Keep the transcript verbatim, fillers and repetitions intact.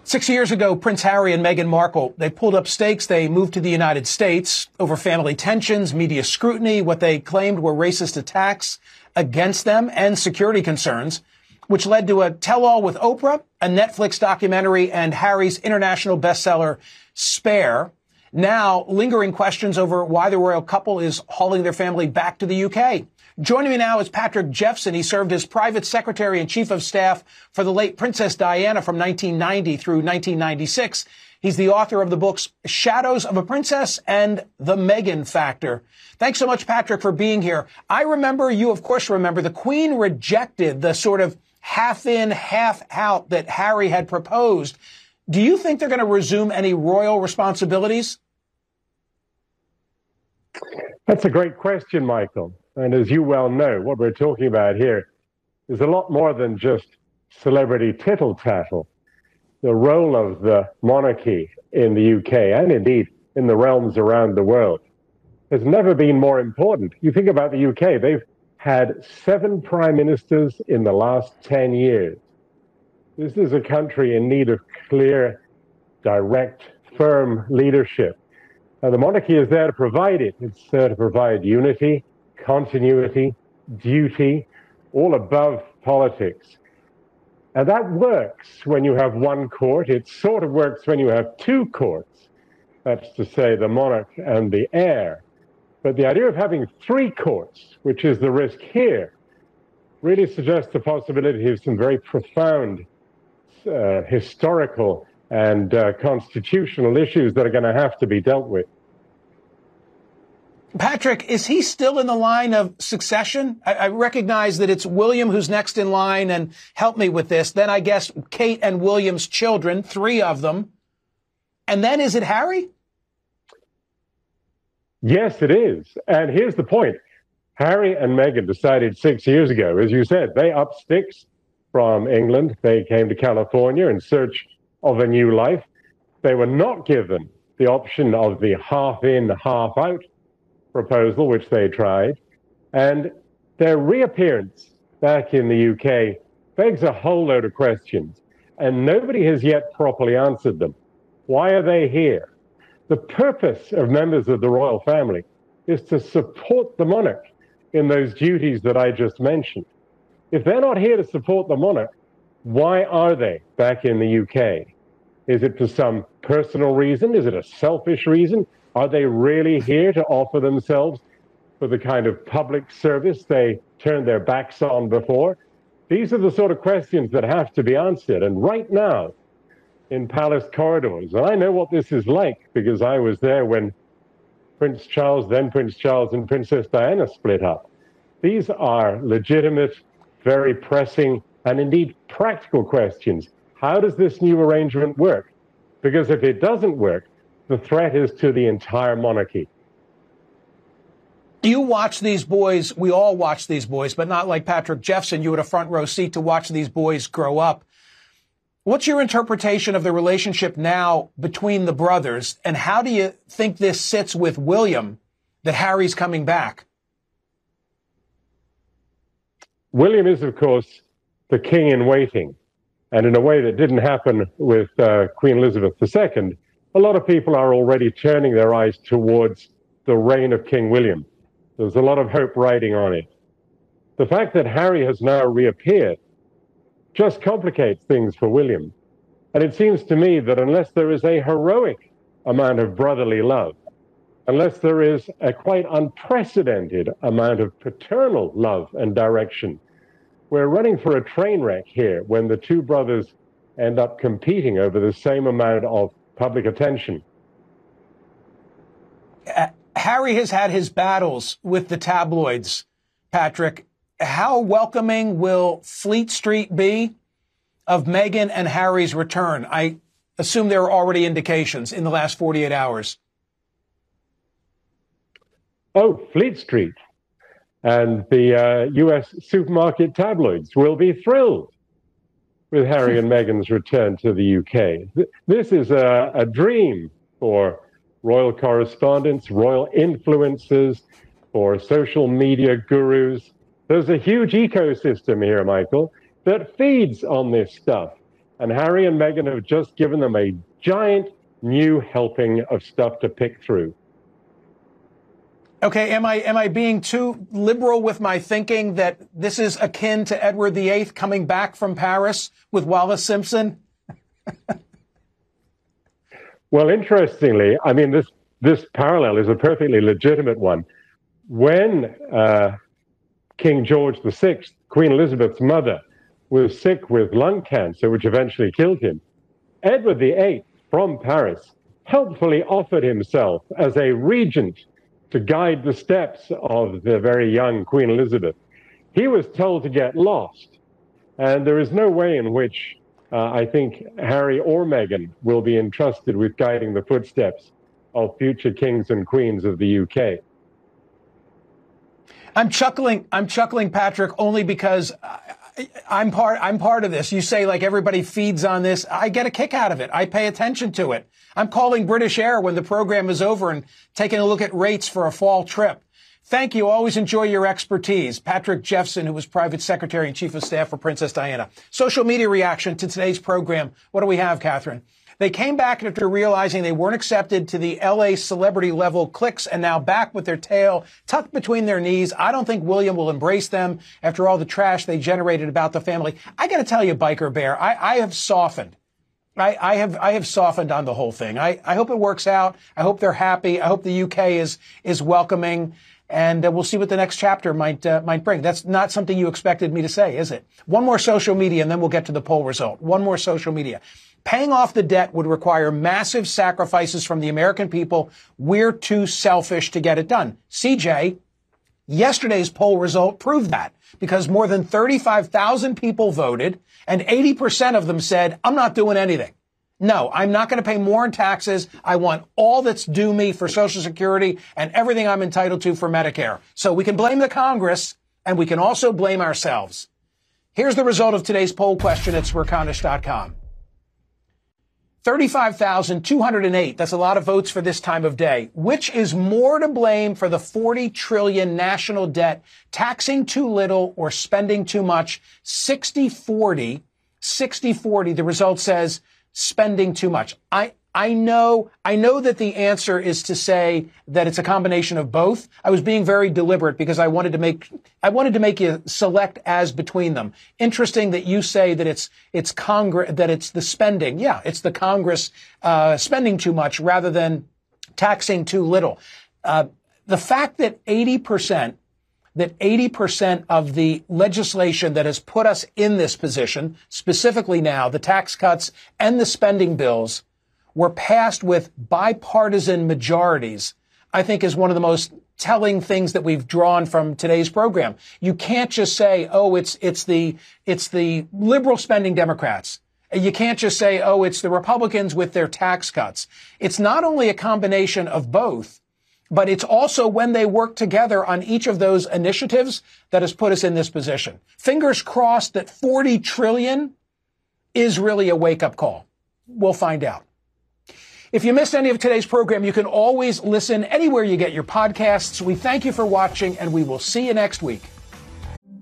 Six years ago, Prince Harry and Meghan Markle, they pulled up stakes. They moved to the United States over family tensions, media scrutiny, what they claimed were racist attacks against them, and security concerns, which led to a tell-all with Oprah, a Netflix documentary, and Harry's international bestseller, Spare. Now, lingering questions over why the royal couple is hauling their family back to the U K. Joining me now is Patrick Jeffson. He served as private secretary and chief of staff for the late Princess Diana from nineteen ninety through nineteen ninety-six. He's the author of the books Shadows of a Princess and The Meghan Factor. Thanks so much, Patrick, for being here. I remember, you of course remember, the Queen rejected the sort of half in, half out that Harry had proposed. Do you think they're going to resume any royal responsibilities? That's a great question, Michael. And as you well know, what we're talking about here is a lot more than just celebrity tittle-tattle. The role of the monarchy in the U K, and indeed in the realms around the world, has never been more important. You think about the U K, they've had seven prime ministers in the last ten years. This is a country in need of clear, direct, firm leadership. And the monarchy is there to provide it. It's there to provide unity, continuity, duty, all above politics. And that works when you have one court. It sort of works when you have two courts. That's to say, the monarch and the heir. But the idea of having three courts, which is the risk here, really suggests the possibility of some very profound uh, historical and uh, constitutional issues that are going to have to be dealt with. Patrick, is he still in the line of succession? I, I recognize that it's William who's next in line, and help me with this. Then I guess Kate and William's children, three of them. And then is it Harry? Yes, it is. And here's the point. Harry and Meghan decided six years ago, as you said, they upped sticks from England. They came to California in search of a new life. They were not given the option of the half in, half out proposal, which they tried. And their reappearance back in the U K begs a whole load of questions, and nobody has yet properly answered them. Why are they here? The purpose of members of the royal family is to support the monarch in those duties that I just mentioned. If they're not here to support the monarch, why are they back in the U K? Is it for some personal reason? Is it a selfish reason? Are they really here to offer themselves for the kind of public service they turned their backs on before? These are the sort of questions that have to be answered. And right now, in palace corridors, and I know what this is like because I was there when Prince Charles, then Prince Charles, and Princess Diana split up. These are legitimate, very pressing, and indeed practical questions. How does this new arrangement work? Because if it doesn't work, the threat is to the entire monarchy. You watch these boys, we all watch these boys, but not like Patrick Jeffson. You had a front row seat to watch these boys grow up. What's your interpretation of the relationship now between the brothers, and how do you think this sits with William, that Harry's coming back? William is, of course, the king in waiting. And in a way that didn't happen with uh, Queen Elizabeth the Second, a lot of people are already turning their eyes towards the reign of King William. There's a lot of hope riding on it. The fact that Harry has now reappeared just complicates things for William. And it seems to me that unless there is a heroic amount of brotherly love, unless there is a quite unprecedented amount of paternal love and direction, we're running for a train wreck here when the two brothers end up competing over the same amount of public attention. Uh, Harry has had his battles with the tabloids, Patrick. How welcoming will Fleet Street be of Meghan and Harry's return? I assume there are already indications in the last forty-eight hours. Oh, Fleet Street and the uh, U S supermarket tabloids will be thrilled with Harry and Meghan's return to the U K. This is a, a dream for royal correspondents, royal influencers, for social media gurus. There's a huge ecosystem here, Michael, that feeds on this stuff. And Harry and Meghan have just given them a giant new helping of stuff to pick through. Okay, am I am I being too liberal with my thinking that this is akin to Edward the Eighth coming back from Paris with Wallis Simpson? Well, interestingly, I mean, this this parallel is a perfectly legitimate one. When uh, King George the Sixth, Queen Elizabeth's mother, was sick with lung cancer, which eventually killed him, Edward the Eighth from Paris helpfully offered himself as a regent to guide the steps of the very young Queen Elizabeth. He was told to get lost, and there is no way in which uh, I think Harry or Meghan will be entrusted with guiding the footsteps of future kings and queens of the U K. I'm chuckling. I'm chuckling, Patrick, only because I, I'm part. I'm part of this. You say like everybody feeds on this. I get a kick out of it. I pay attention to it. I'm calling British Air when the program is over and taking a look at rates for a fall trip. Thank you. Always enjoy your expertise. Patrick Jeffson, who was Private Secretary and Chief of Staff for Princess Diana. Social media reaction to today's program. What do we have, Catherine? They came back after realizing they weren't accepted to the L A celebrity level cliques and now back with their tail tucked between their knees. I don't think William will embrace them after all the trash they generated about the family. I got to tell you, Biker Bear, I, I have softened. I, I have I have softened on the whole thing. I, I hope it works out. I hope they're happy. I hope the U K is is welcoming. And uh, we'll see what the next chapter might uh, might bring. That's not something you expected me to say, is it? One more social media, and then we'll get to the poll result. One more social media. Paying off the debt would require massive sacrifices from the American people. We're too selfish to get it done. C J, yesterday's poll result proved that because more than thirty-five thousand people voted, and eighty percent of them said, I'm not doing anything. No, I'm not going to pay more in taxes. I want all that's due me for Social Security and everything I'm entitled to for Medicare. So we can blame the Congress, and we can also blame ourselves. Here's the result of today's poll question at Smerconish dot com. thirty-five thousand two hundred eight. That's a lot of votes for this time of day. Which is more to blame for the forty trillion national debt, taxing too little or spending too much? sixty forty. sixty forty. The result says spending too much. I, I know, I know that the answer is to say that it's a combination of both. I was being very deliberate because I wanted to make, I wanted to make you select as between them. Interesting that you say that it's, it's Congress, that it's the spending. Yeah, it's the Congress, uh, spending too much rather than taxing too little. Uh, the fact that eighty percent that eighty percent of the legislation that has put us in this position, specifically now, the tax cuts and the spending bills, were passed with bipartisan majorities, I think is one of the most telling things that we've drawn from today's program. You can't just say, oh, it's, it's the, it's the liberal spending Democrats. You can't just say, oh, it's the Republicans with their tax cuts. It's not only a combination of both, but it's also when they work together on each of those initiatives that has put us in this position. Fingers crossed that forty trillion is really a wake-up call. We'll find out. If you missed any of today's program, you can always listen anywhere you get your podcasts. We thank you for watching, and we will see you next week.